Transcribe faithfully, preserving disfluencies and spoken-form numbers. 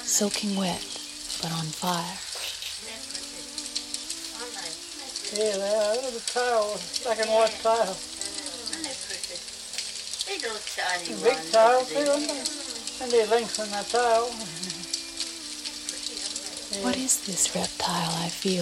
soaking wet, but on fire. Yeah, they are. They're the tile, black and white tile. Tiny Big ones, tile, they? too, aren't they? And they lengthen that tile. What is this reptile I feel